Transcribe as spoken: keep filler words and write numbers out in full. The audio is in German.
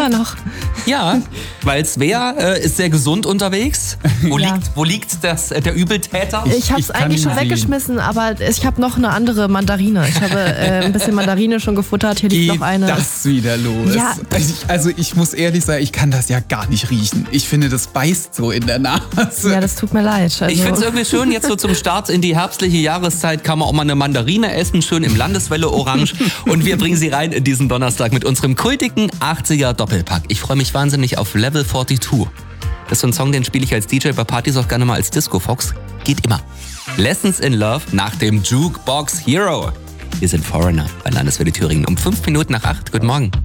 immer noch. Ja, weil Svea äh, ist sehr gesund unterwegs. Wo Ja. liegt, wo liegt das, äh, der Übeltäter? Ich habe es ich kann eigentlich ihn schon sehen. weggeschmissen, aber ich habe noch eine andere Mandarine. Ich habe äh, ein bisschen Mandarine schon gefuttert. Hier liegt Geht noch eine. das wieder los? Ja. Ich, also ich muss ehrlich sagen, ich kann das ja gar nicht riechen. Ich finde, das beißt so in der Nase. Ja, das tut mir leid. Also, Ich finde es irgendwie schön, jetzt so zum Start in die herbstliche Jahreszeit kann man auch mal eine Mandarine essen, schön im Landeswelle Orange. Und wir bringen sie rein in diesen Donnerstag mit unserem kultigen achtziger Doppelpack. Ich freue mich wahnsinnig auf Level zweiundvierzig. Das ist so ein Song, den spiele ich als D J bei Partys auch gerne mal als Disco-Fox. Geht immer. Lessons in Love nach dem Jukebox Hero. Wir sind Foreigner bei Landeswelle Thüringen um fünf Minuten nach acht. Guten Morgen.